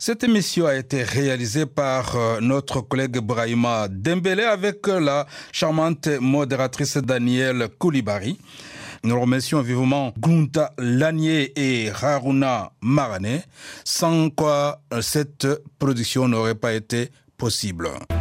Cette émission a été réalisée par notre collègue Brahima Dembélé avec la charmante modératrice Danielle Koulibaly. Nous remercions vivement Gunta Lanier et Haruna Marane, sans quoi cette production n'aurait pas été possible.